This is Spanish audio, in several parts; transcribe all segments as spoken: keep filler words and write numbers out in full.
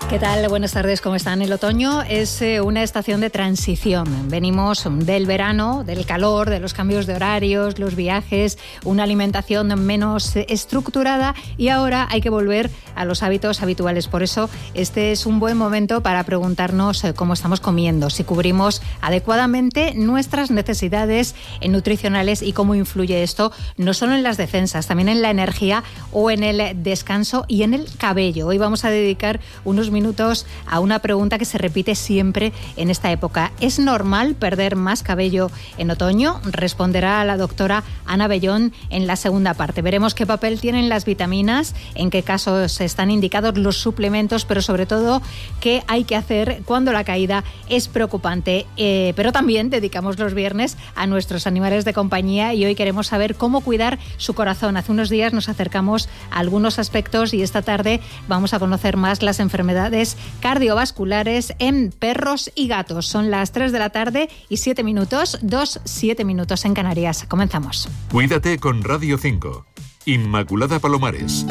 ¿Qué tal? Buenas tardes, ¿cómo están? El otoño es eh, una estación de transición. Venimos del verano, del calor, de los cambios de horarios, los viajes, una alimentación menos estructurada y ahora hay que volver a los hábitos habituales. Por eso este es un buen momento para preguntarnos eh, cómo estamos comiendo, si cubrimos adecuadamente nuestras necesidades nutricionales y cómo influye esto no solo en las defensas, también en la energía o en el descanso y en el cabello. Hoy vamos a dedicar unos minutos a una pregunta que se repite siempre en esta época. ¿Es normal perder más cabello en otoño? Responderá la doctora Ana Bellón en la segunda parte. Veremos qué papel tienen las vitaminas, en qué casos están indicados los suplementos, pero sobre todo qué hay que hacer cuando la caída es preocupante. Eh, pero también dedicamos los viernes a nuestros animales de compañía y hoy queremos saber cómo cuidar su corazón. Hace unos días nos acercamos a algunos aspectos y esta tarde vamos a conocer más las enfermedades cardiovasculares en perros y gatos. Son las tres de la tarde y siete minutos, dos, siete minutos en Canarias. Comenzamos. Cuídate con Radio cinco. Inmaculada Palomares.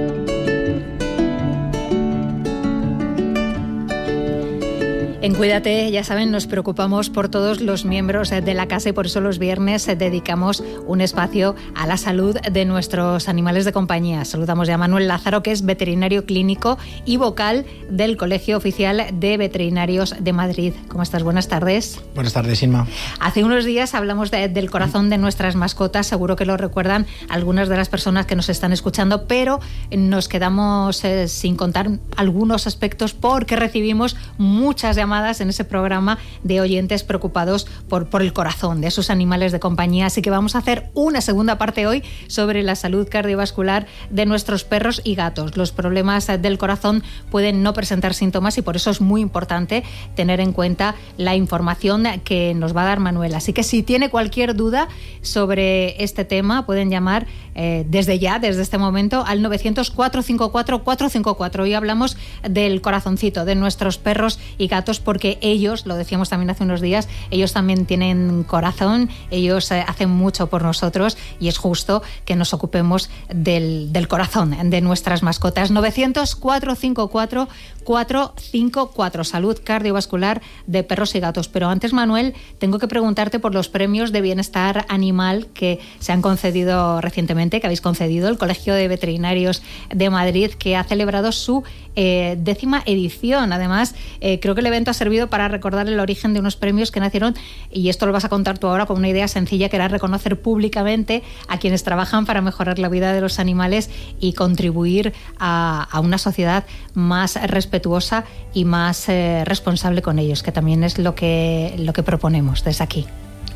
En Cuídate, ya saben, nos preocupamos por todos los miembros de la casa y por eso los viernes dedicamos un espacio a la salud de nuestros animales de compañía. Saludamos ya a Manuel Lázaro, que es veterinario clínico y vocal del Colegio Oficial de Veterinarios de Madrid. ¿Cómo estás? Buenas tardes. Buenas tardes, Inma. Hace unos días hablamos de, del corazón de nuestras mascotas. Seguro que lo recuerdan algunas de las personas que nos están escuchando, pero nos quedamos eh, sin contar algunos aspectos porque recibimos muchas llamadas en ese programa de oyentes preocupados por, por el corazón de sus animales de compañía. Así que vamos a hacer una segunda parte hoy sobre la salud cardiovascular de nuestros perros y gatos. Los problemas del corazón pueden no presentar síntomas y por eso es muy importante tener en cuenta la información que nos va a dar Manuel. Así que si tiene cualquier duda sobre este tema, pueden llamar eh, desde ya, desde este momento, al novecientos, cuatrocientos cincuenta y cuatro, cuatrocientos cincuenta y cuatro. Hoy hablamos del corazoncito de nuestros perros y gatos, porque ellos, lo decíamos también hace unos días, ellos también tienen corazón, ellos eh, hacen mucho por nosotros y es justo que nos ocupemos del, del corazón de nuestras mascotas. novecientos, cuatrocientos cincuenta y cuatro, cuatrocientos cincuenta y cuatro. Salud cardiovascular de perros y gatos. Pero antes, Manuel, tengo que preguntarte por los premios de bienestar animal que se han concedido recientemente, que habéis concedido el Colegio de Veterinarios de Madrid, que ha celebrado su eh, décima edición. Además, eh, creo que el evento ha servido para recordar el origen de unos premios que nacieron, y esto lo vas a contar tú ahora, con una idea sencilla que era reconocer públicamente a quienes trabajan para mejorar la vida de los animales y contribuir a, a una sociedad más respetuosa y más eh, responsable con ellos, que también es lo que, lo que proponemos desde aquí.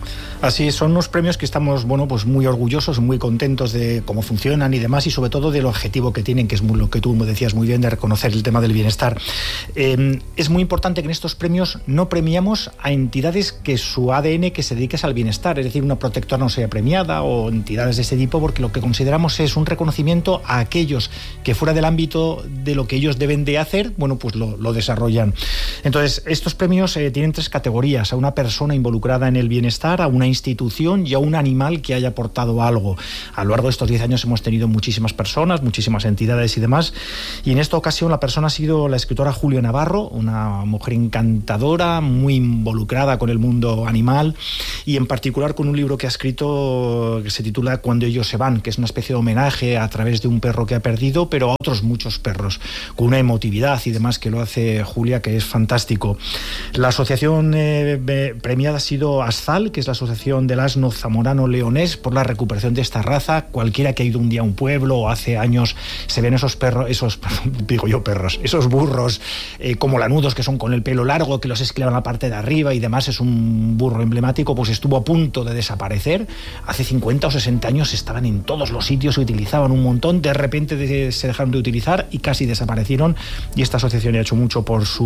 Así son unos premios que estamos, bueno, pues muy orgullosos, muy contentos de cómo funcionan y demás, y sobre todo del objetivo que tienen, que es muy, lo que tú me decías muy bien, de reconocer el tema del bienestar. Eh, es muy importante que en estos premios no premiamos a entidades que su A D N que se dedique al bienestar, es decir, una protectora no sea premiada o entidades de ese tipo, porque lo que consideramos es un reconocimiento a aquellos que fuera del ámbito de lo que ellos deben de hacer, bueno, pues lo, lo desarrollan. Entonces, estos premios eh, tienen tres categorías: a una persona involucrada en el bienestar, a una institución y a un animal que haya aportado algo. A lo largo de estos diez años hemos tenido muchísimas personas, muchísimas entidades y demás, y en esta ocasión la persona ha sido la escritora Julia Navarro, una mujer encantadora, muy involucrada con el mundo animal y en particular con un libro que ha escrito que se titula Cuando ellos se van, que es una especie de homenaje a través de un perro que ha perdido, pero a otros muchos perros, con una emotividad y demás que lo hace Julia, que es fantástico. La asociación eh, premiada ha sido ASZAL, que es la asociación del asno zamorano leonés, por la recuperación de esta raza. Cualquiera que ha ido un día a un pueblo o hace años se ven esos perros, esos, digo yo perros, esos burros eh, como lanudos, que son con el pelo largo, que los esclavan a la parte de arriba y demás. Es un burro emblemático, pues estuvo a punto de desaparecer. Hace cincuenta o sesenta años estaban en todos los sitios, se utilizaban un montón, de repente de, se dejaron de utilizar y casi desaparecieron, y esta asociación ha hecho mucho por su recuperación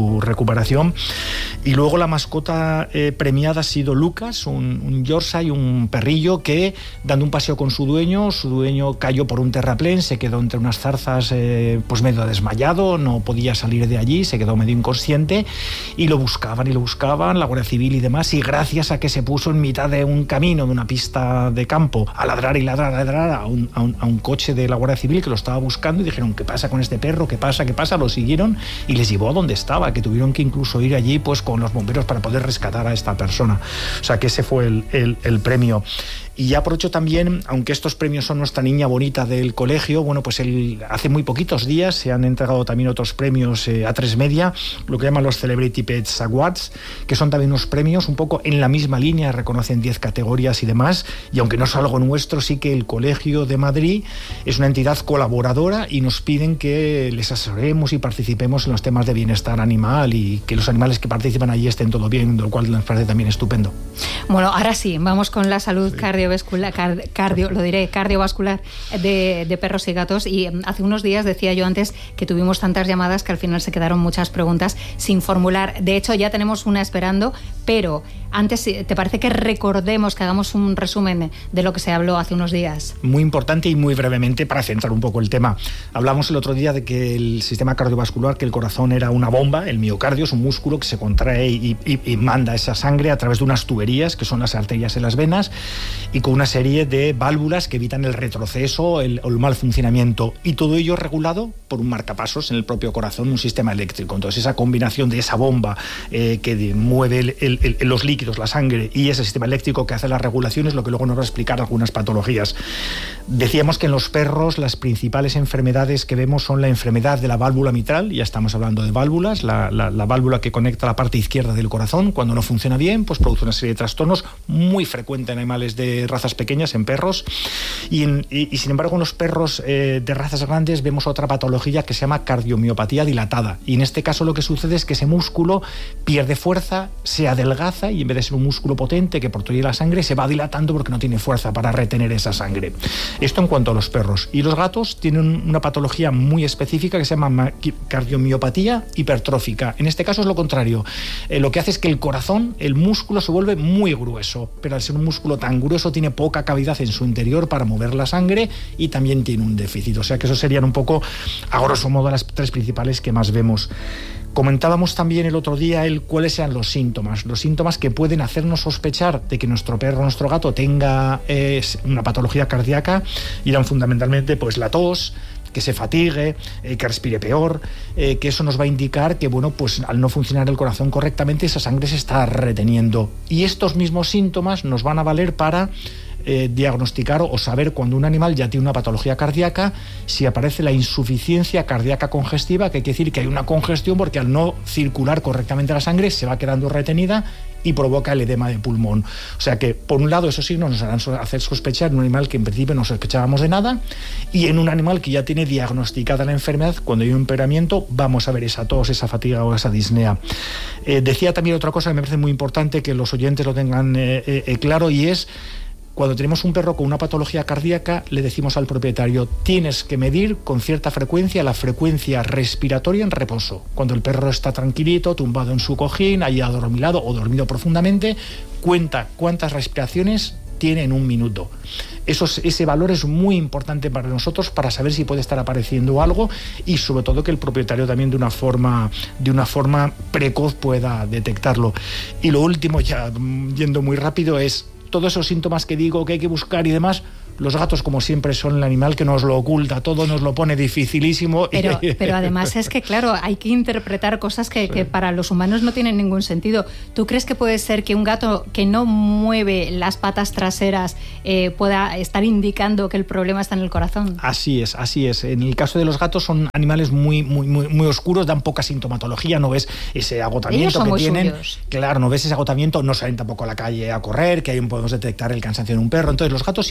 recuperación. Y luego la mascota eh, premiada ha sido Lucas, un, un Yorkshire, un perrillo que, dando un paseo con su dueño, su dueño cayó por un terraplén, se quedó entre unas zarzas eh, pues medio desmayado, no podía salir de allí, se quedó medio inconsciente y lo buscaban y lo buscaban, la Guardia Civil y demás, y gracias a que se puso en mitad de un camino, de una pista de campo, a ladrar y ladrar, a ladrar a un, a un, a un coche de la Guardia Civil que lo estaba buscando y dijeron, ¿qué pasa con este perro? ¿Qué pasa? ¿Qué pasa? Lo siguieron y les llevó a donde estaba, que tuvieron que incluso ir allí pues con los bomberos para poder rescatar a esta persona. O sea que ese fue el, el, el premio. Y ya aprovecho también, aunque estos premios son nuestra niña bonita del colegio, bueno, pues el, hace muy poquitos días se han entregado también otros premios eh, a tres Media, lo que llaman los Celebrity Pets Awards, que son también unos premios un poco en la misma línea, reconocen diez categorías y demás, y aunque no es algo nuestro, sí que el Colegio de Madrid es una entidad colaboradora y nos piden que les asesoremos y participemos en los temas de bienestar animal y que los animales que participan allí estén todo bien, lo cual nos parece también estupendo. Bueno, ahora sí, vamos con la salud sí. cardiovascular. Cardio, lo diré, cardiovascular de, de perros y gatos. Y hace unos días decía yo antes que tuvimos tantas llamadas que al final se quedaron muchas preguntas sin formular. De hecho, ya tenemos una esperando, pero antes, ¿te parece que recordemos, que hagamos un resumen de lo que se habló hace unos días? Muy importante y muy brevemente para centrar un poco el tema. Hablamos el otro día de que el sistema cardiovascular, que el corazón era una bomba, el miocardio es un músculo que se contrae y, y, y manda esa sangre a través de unas tuberías, que son las arterias en las venas, y con una serie de válvulas que evitan el retroceso, el, el mal funcionamiento, y todo ello regulado por un marcapasos en el propio corazón, un sistema eléctrico. Entonces esa combinación de esa bomba eh, que mueve el, el, el, los líquidos, la sangre, y ese sistema eléctrico que hace la regulación es lo que luego nos va a explicar algunas patologías. Decíamos que en los perros las principales enfermedades que vemos son la enfermedad de la válvula mitral, ya estamos hablando de válvulas, la, la, la válvula que conecta la parte izquierda del corazón, cuando no funciona bien, pues produce una serie de trastornos, muy frecuente en animales de razas pequeñas, en perros, y, en, y, y sin embargo en los perros eh, de razas grandes vemos otra patología que se llama cardiomiopatía dilatada, y en este caso lo que sucede es que ese músculo pierde fuerza, se adelgaza y en vez de ser un músculo potente que protege la sangre, se va dilatando porque no tiene fuerza para retener esa sangre. Esto en cuanto a los perros. Y los gatos tienen una patología muy específica que se llama cardiomiopatía hipertrófica. En este caso es lo contrario. Eh, lo que hace es que el corazón, el músculo se vuelve muy grueso, pero al ser un músculo tan grueso tiene poca cavidad en su interior para mover la sangre y también tiene un déficit. O sea que eso serían un poco, a grosso modo, las tres principales que más vemos. Comentábamos también el otro día el cuáles sean los síntomas, los síntomas que pueden hacernos sospechar de que nuestro perro, nuestro gato tenga eh, una patología cardíaca, y eran fundamentalmente pues la tos, que se fatigue, eh, que respire peor, eh, que eso nos va a indicar que bueno, pues al no funcionar el corazón correctamente esa sangre se está reteniendo, y estos mismos síntomas nos van a valer para Eh, diagnosticar o saber cuando un animal ya tiene una patología cardíaca, si aparece la insuficiencia cardíaca congestiva, que quiere decir que hay una congestión porque al no circular correctamente la sangre se va quedando retenida y provoca el edema de pulmón. O sea que, por un lado, esos signos nos harán hacer sospechar en un animal que en principio no sospechábamos de nada, y en un animal que ya tiene diagnosticada la enfermedad, cuando hay un empeoramiento, vamos a ver esa tos, esa fatiga o esa disnea. Eh, decía también otra cosa que me parece muy importante que los oyentes lo tengan eh, eh, claro, y es: cuando tenemos un perro con una patología cardíaca, le decimos al propietario, tienes que medir con cierta frecuencia la frecuencia respiratoria en reposo. Cuando el perro está tranquilito, tumbado en su cojín, ahí adormilado o dormido profundamente, cuenta cuántas respiraciones tiene en un minuto. Eso, ese valor es muy importante para nosotros para saber si puede estar apareciendo algo, y sobre todo que el propietario también de una forma, de una forma precoz pueda detectarlo. Y lo último, ya yendo muy rápido, es todos esos síntomas que digo que hay que buscar y demás. Los gatos, como siempre, son el animal que nos lo oculta todo, nos lo pone dificilísimo. Pero, pero además es que, claro, hay que interpretar cosas que, sí. que para los humanos no tienen ningún sentido. ¿Tú crees que puede ser que un gato que no mueve las patas traseras eh, pueda estar indicando que el problema está en el corazón? Así es, así es. En el caso de los gatos son animales muy, muy, muy, muy oscuros, dan poca sintomatología, no ves ese agotamiento que tienen. Suyos. Claro, no ves ese agotamiento, no salen tampoco a la calle a correr, que ahí podemos detectar el cansancio en un perro. Entonces los gatos siempre lo tenemos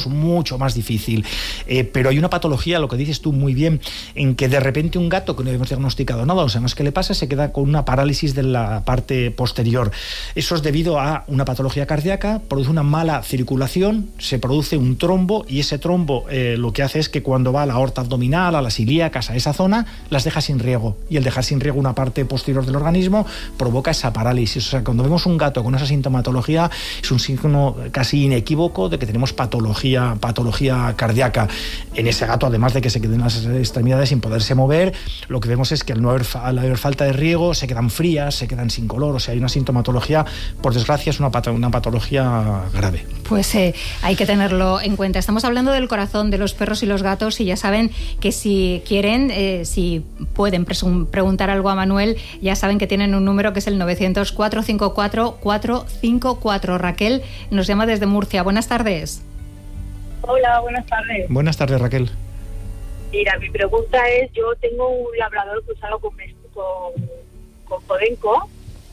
es mucho más difícil. Eh, pero hay una patología, lo que dices tú muy bien, en que de repente un gato que no hemos diagnosticado nada, o sea, no es que le pasa, se queda con una parálisis de la parte posterior. Eso es debido a una patología cardíaca, produce una mala circulación, se produce un trombo, y ese trombo eh, lo que hace es que cuando va a la aorta abdominal, a las ilíacas, a esa zona, las deja sin riego, y el dejar sin riego una parte posterior del organismo provoca esa parálisis. O sea, cuando vemos un gato con esa sintomatología, es un signo casi inequívoco de que tenemos patología, patología cardíaca. En ese gato, además de que se queden las extremidades sin poderse mover, lo que vemos es que al no haber, al haber falta de riego, se quedan frías, se quedan sin color. O sea, hay una sintomatología, por desgracia, es una, pato, una patología grave. Pues eh, hay que tenerlo en cuenta. Estamos hablando del corazón de los perros y los gatos, y ya saben que si quieren, eh, si pueden preguntar algo a Manuel, ya saben que tienen un número que es el novecientos, cuatrocientos cincuenta y cuatro, cuatrocientos cincuenta y cuatro. Raquel nos llama desde Murcia. Buenas tardes. Hola, buenas tardes. Buenas tardes, Raquel. Mira, mi pregunta es, yo tengo un labrador cruzado con, con, con Podenco,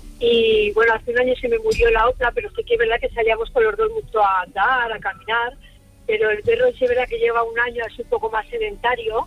y bueno, hace un año se me murió la otra, pero sí que es verdad que salíamos con los dos mucho a andar, a caminar, pero el perro sí es verdad que lleva un año, es un poco más sedentario,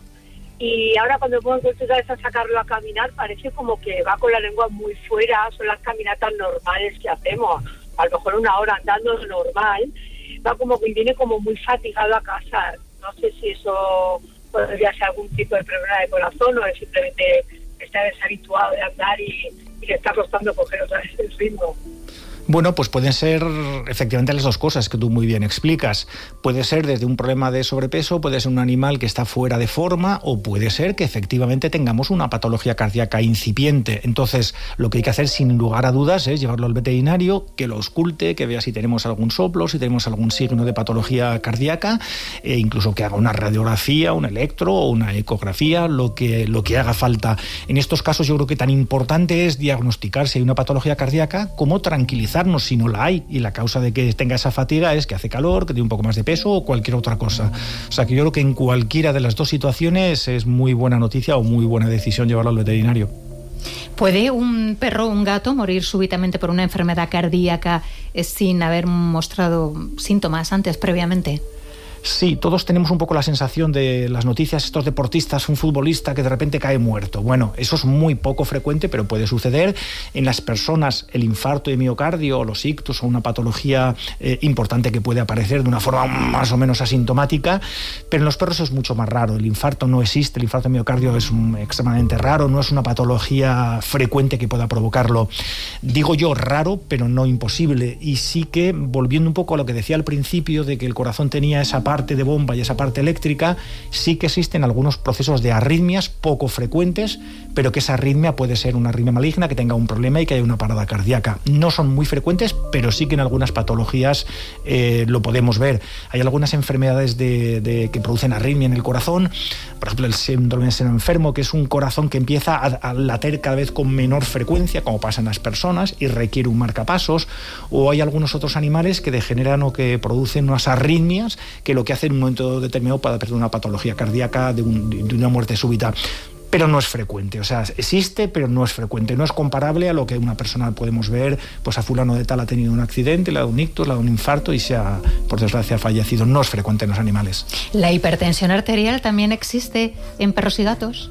y ahora cuando pongo otra vez a sacarlo a caminar, parece como que va con la lengua muy fuera. Son las caminatas normales que hacemos, a lo mejor una hora andando normal, va como que viene como muy fatigado a casa. No sé si eso podría ser algún tipo de problema de corazón, o es simplemente está deshabituado de andar y, y le está costando coger otra vez el ritmo. Bueno, pues pueden ser efectivamente las dos cosas que tú muy bien explicas. Puede ser desde un problema de sobrepeso, puede ser un animal que está fuera de forma, o puede ser que efectivamente tengamos una patología cardíaca incipiente. Entonces, lo que hay que hacer sin lugar a dudas es llevarlo al veterinario, que lo ausculte, que vea si tenemos algún soplo, si tenemos algún signo de patología cardíaca, e incluso que haga una radiografía, un electro o una ecografía, lo que, lo que haga falta. En estos casos yo creo que tan importante es diagnosticar si hay una patología cardíaca como tranquilizar si no la hay, y la causa de que tenga esa fatiga es que hace calor, que tiene un poco más de peso o cualquier otra cosa. O sea que yo creo que en cualquiera de las dos situaciones es muy buena noticia o muy buena decisión llevarlo al veterinario. ¿Puede un perro o un gato morir súbitamente por una enfermedad cardíaca sin haber mostrado síntomas antes, previamente? Sí, todos tenemos un poco la sensación de las noticias, estos deportistas, un futbolista que de repente cae muerto. Bueno, eso es muy poco frecuente, pero puede suceder. En las personas, el infarto de miocardio o los ictus o una patología eh, importante que puede aparecer de una forma más o menos asintomática, pero en los perros es mucho más raro. El infarto no existe, el infarto de miocardio es un, extremadamente raro, no es una patología frecuente que pueda provocarlo. Digo yo raro, pero no imposible. Y sí que, volviendo un poco a lo que decía al principio, de que el corazón tenía esa parte de bomba y esa parte eléctrica, sí que existen algunos procesos de arritmias poco frecuentes, pero que esa arritmia puede ser una arritmia maligna, que tenga un problema y que haya una parada cardíaca. No son muy frecuentes, pero sí que en algunas patologías eh, lo podemos ver. Hay algunas enfermedades de, de, que producen arritmia en el corazón, por ejemplo el síndrome de seno enfermo, que es un corazón que empieza a, a latir cada vez con menor frecuencia, como pasa en las personas, y requiere un marcapasos. O hay algunos otros animales que degeneran o que producen unas arritmias que lo que hace en un momento determinado para perder una patología cardíaca, de, un, de una muerte súbita. Pero no es frecuente, o sea, existe, pero no es frecuente. No es comparable a lo que una persona podemos ver, pues a fulano de tal ha tenido un accidente, le ha dado un ictus, le ha dado un infarto y se ha, por desgracia, fallecido. No es frecuente en los animales. ¿La hipertensión arterial también existe en perros y gatos?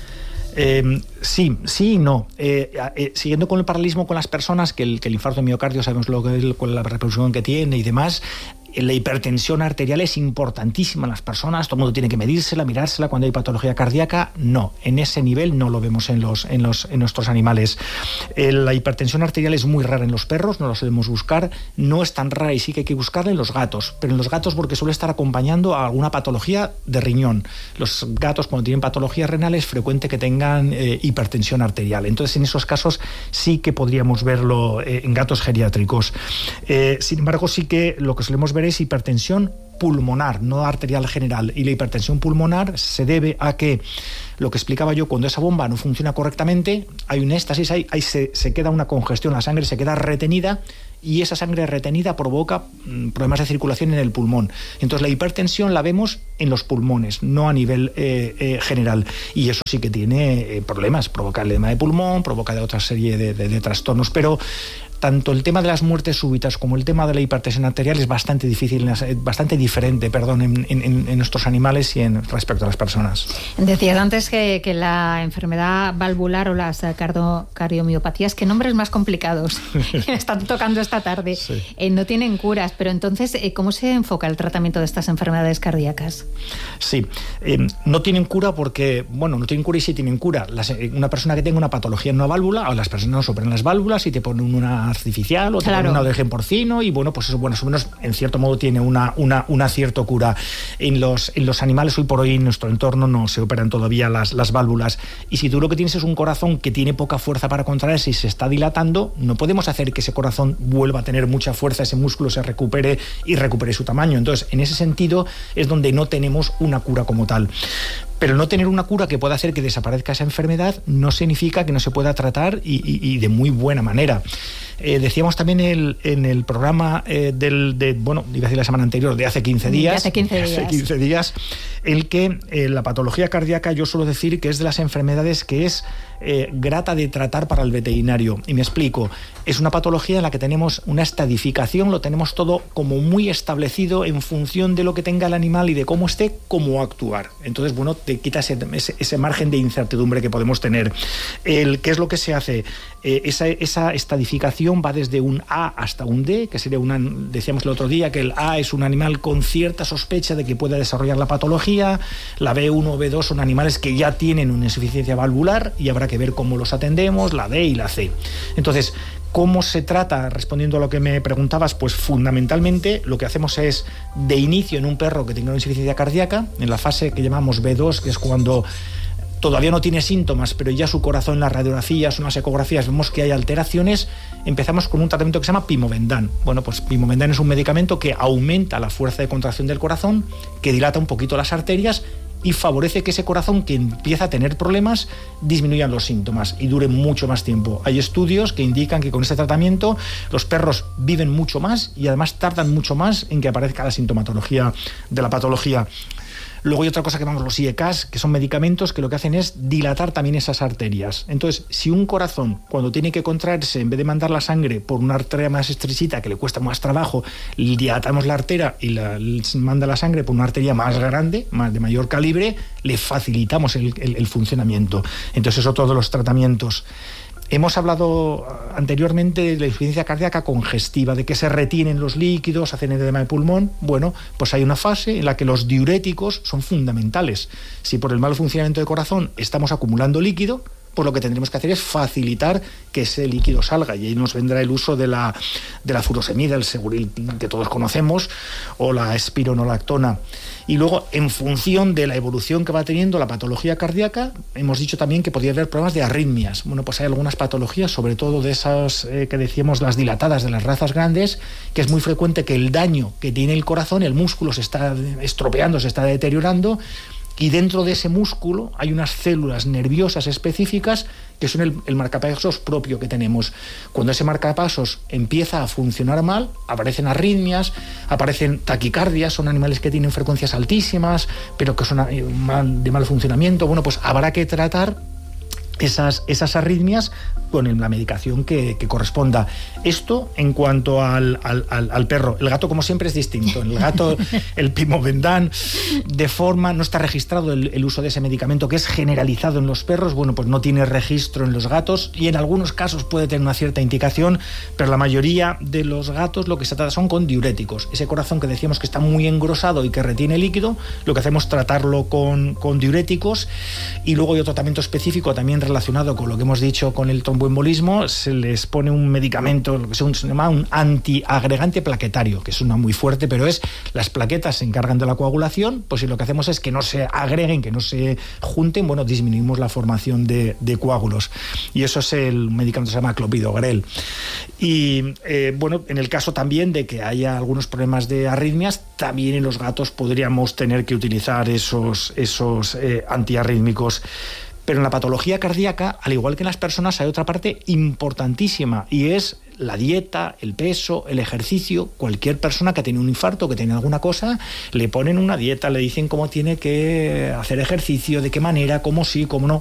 Eh, sí, sí y no. Eh, eh, siguiendo con el paralelismo con las personas, que el, que el infarto de miocardio sabemos lo que es, con la repercusión que tiene y demás. La hipertensión arterial es importantísima en las personas, todo el mundo tiene que medírsela, mirársela cuando hay patología cardíaca. No, en ese nivel no lo vemos en, los, en, los, en nuestros animales. Eh, la hipertensión arterial es muy rara en los perros, no la solemos buscar, no es tan rara y sí que hay que buscarla en los gatos, pero en los gatos porque suele estar acompañando a alguna patología de riñón. Los gatos, cuando tienen patologías renales, es frecuente que tengan eh, hipertensión arterial. Entonces, en esos casos sí que podríamos verlo eh, en gatos geriátricos. Eh, sin embargo, sí que lo que solemos ver es hihipertensión pulmonar, no arterial general. Y la hipertensión pulmonar se debe a que, lo que explicaba yo, cuando esa bomba no funciona correctamente, hay un éxtasis, ahí, ahí se, se queda una congestión, la sangre se queda retenida, y esa sangre retenida provoca mm, problemas de circulación en el pulmón. Entonces la hipertensión la vemos en los pulmones, no a nivel eh, eh, general. Y eso sí que tiene eh, problemas, provoca el edema de pulmón, provoca de otra serie de, de, de trastornos, pero tanto el tema de las muertes súbitas como el tema de la hipertensión arterial es bastante difícil, bastante diferente, perdón, en, en, en nuestros animales y en respecto a las personas. Decías antes que, que la enfermedad valvular o las cardio, cardiomiopatías, qué nombres más complicados están tocando esta tarde, sí. eh, no tienen curas, pero entonces, eh, ¿cómo se enfoca el tratamiento de estas enfermedades cardíacas? Sí, eh, no tienen cura porque, bueno, no tienen cura y sí tienen cura. Las, eh, una persona que tenga una patología en una válvula, o las personas nos operan las válvulas y te ponen una artificial o te claro. ponen una de origen porcino y bueno, pues eso, bueno, más o menos, en cierto modo tiene una, una, una cierta cura. En los, en los animales hoy por hoy en nuestro entorno no se operan todavía las, las válvulas, y si tú lo que tienes es un corazón que tiene poca fuerza para contraerse y se está dilatando, no podemos hacer que ese corazón vuelva a tener mucha fuerza, ese músculo se recupere y recupere su tamaño. Entonces, en ese sentido es donde no tenemos una cura como tal. Pero no tener una cura que pueda hacer que desaparezca esa enfermedad no significa que no se pueda tratar y, y, y de muy buena manera. Eh, decíamos también el, en el programa eh, del, de, bueno, iba a decir la semana anterior, de hace quince días, hace quince días, hace quince días el que eh, la patología cardíaca, yo suelo decir que es de las enfermedades que es eh, grata de tratar para el veterinario. Y me explico, es una patología en la que tenemos una estadificación, lo tenemos todo como muy establecido en función de lo que tenga el animal y de cómo esté, cómo actuar. Entonces, bueno, te quita ese, ese, ese margen de incertidumbre que podemos tener. El, ¿Qué es lo que se hace? Eh, esa, esa estadificación va desde un A hasta un D, que sería una, decíamos el otro día que el A es un animal con cierta sospecha de que pueda desarrollar la patología, la B uno o B dos son animales que ya tienen una insuficiencia valvular y habrá que ver cómo los atendemos, la D y la C. Entonces, ¿cómo se trata? Respondiendo a lo que me preguntabas, pues fundamentalmente lo que hacemos es, de inicio en un perro que tenga una insuficiencia cardíaca, en la fase que llamamos B dos, que es cuando todavía no tiene síntomas, pero ya su corazón, en las radiografías, en las ecografías, vemos que hay alteraciones, empezamos con un tratamiento que se llama Pimovendan. Bueno, pues Pimovendan es un medicamento que aumenta la fuerza de contracción del corazón, que dilata un poquito las arterias y favorece que ese corazón que empieza a tener problemas disminuyan los síntomas y dure mucho más tiempo. Hay estudios que indican que con este tratamiento los perros viven mucho más y además tardan mucho más en que aparezca la sintomatología de la patología. Luego hay otra cosa que llamamos los I E C A S, que son medicamentos que lo que hacen es dilatar también esas arterias. Entonces, si un corazón, cuando tiene que contraerse, en vez de mandar la sangre por una arteria más estrechita, que le cuesta más trabajo, dilatamos la arteria y la, manda la sangre por una arteria más grande, más de mayor calibre, le facilitamos el, el, el funcionamiento. Entonces, eso todos los tratamientos. Hemos hablado anteriormente de la insuficiencia cardíaca congestiva, de que se retienen los líquidos, hacen edema de pulmón. Bueno, pues hay una fase en la que los diuréticos son fundamentales. Si por el mal funcionamiento del corazón estamos acumulando líquido, pues lo que tendremos que hacer es facilitar que ese líquido salga, y ahí nos vendrá el uso de la, de la furosemida, el Seguril que todos conocemos, o la espironolactona. Y luego, en función de la evolución que va teniendo la patología cardíaca, hemos dicho también que podría haber problemas de arritmias. Bueno, pues hay algunas patologías, sobre todo de esas eh, que decíamos, las dilatadas de las razas grandes, que es muy frecuente que el daño que tiene el corazón, el músculo se está estropeando, se está deteriorando, y dentro de ese músculo hay unas células nerviosas específicas que son el, el marcapasos propio que tenemos. Cuando ese marcapasos empieza a funcionar mal, aparecen arritmias, aparecen taquicardias, son animales que tienen frecuencias altísimas, pero que son de mal funcionamiento. Bueno, pues habrá que tratar esas, esas arritmias con la medicación que, que corresponda. Esto en cuanto al, al, al, al perro. El gato, como siempre, es distinto. El gato, el Pimovendan, de forma, no está registrado el, el uso de ese medicamento, que es generalizado en los perros. Bueno, pues no tiene registro en los gatos y en algunos casos puede tener una cierta indicación, pero la mayoría de los gatos lo que se trata son con diuréticos. Ese corazón que decíamos que está muy engrosado y que retiene líquido, lo que hacemos es tratarlo con, con diuréticos. Y luego hay otro tratamiento específico también relacionado con lo que hemos dicho con el tromboembolismo. Se les pone un medicamento, lo que se llama un antiagregante plaquetario, que suena muy fuerte, pero es, las plaquetas se encargan de la coagulación, pues si lo que hacemos es que no se agreguen, que no se junten, bueno, disminuimos la formación de, de coágulos. Y eso es el medicamento que se llama clopidogrel. Y eh, bueno, en el caso también de que haya algunos problemas de arritmias, también en los gatos podríamos tener que utilizar esos, esos eh, antiarrítmicos. Pero en la patología cardíaca, al igual que en las personas, hay otra parte importantísima, y es la dieta, el peso, el ejercicio. Cualquier persona que tiene un infarto, que tiene alguna cosa, le ponen una dieta, le dicen cómo tiene que hacer ejercicio, de qué manera, cómo sí, cómo no.